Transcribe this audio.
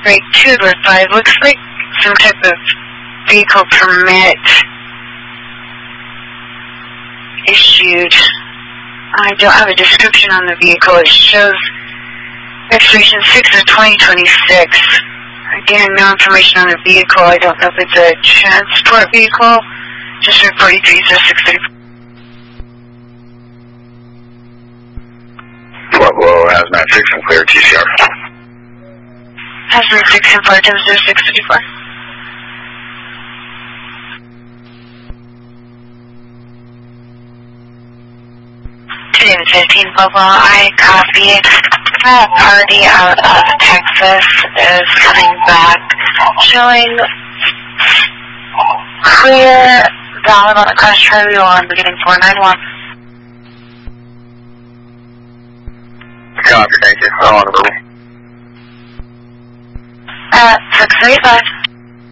Break 2 to 5. Looks like some type of vehicle permit issued. I don't have a description on the vehicle. It shows expiration 6 of 2026. Again, no information on the vehicle. I don't know if it's a transport vehicle. Just reporting 30634. Pueblo, Hazmat 6 and clear TCR. Hazmat 6 and 40634. David 15 Pueblo, I copy. That party out of Texas is coming back, showing clear valid on the crash Charlie 1, beginning 491. Copy, thank you. I want to move. At 635.